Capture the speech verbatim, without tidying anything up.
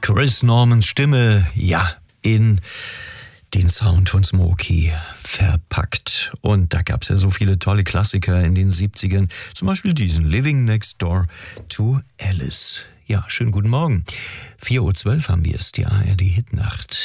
Chris Normans Stimme, ja, in den Sound von Smokey verpackt. Und da gab es ja so viele tolle Klassiker in den siebzigern. Zum Beispiel diesen Living Next Door to Alice. Ja, schönen guten Morgen. vier Uhr zwölf haben wir es, die A R D Hitnacht.